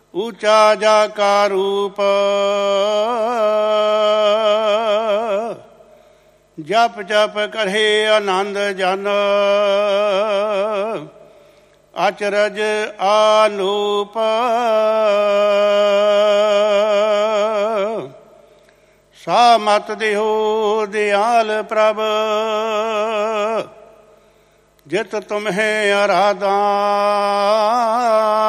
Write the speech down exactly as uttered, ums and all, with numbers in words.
ਊਚਾ ਜਾ ਕਾ ਰੂਪ। ਜਪ ਜਪ ਕਰੇ ਆਨੰਦ ਜਨ। ਅਚਰਜ ਆਨੂਪ। ਸਾ ਮਤ ਦਿਓ ਦਿਆਲ ਪ੍ਰਭ। ਜਿਤ ਤੁਮਹਿ ਅਰਾਧਾ।